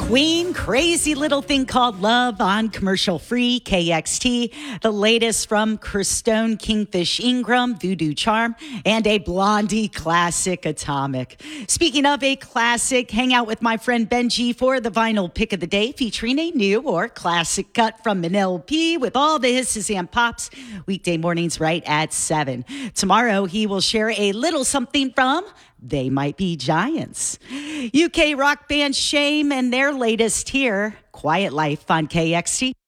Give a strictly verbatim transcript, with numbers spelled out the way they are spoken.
Queen, Crazy Little Thing Called Love on commercial free K X T. The latest from Christone Kingfish Ingram, Voodoo Charm, and a Blondie classic, Atomic. Speaking of a classic, hang out with my friend Benji for the vinyl pick of the day, featuring a new or classic cut from an L P with all the hisses and pops. Weekday mornings right at seven. Tomorrow, he will share a little something from They Might Be Giants. U K rock band Shame and their latest here, Quiet Life on K X T.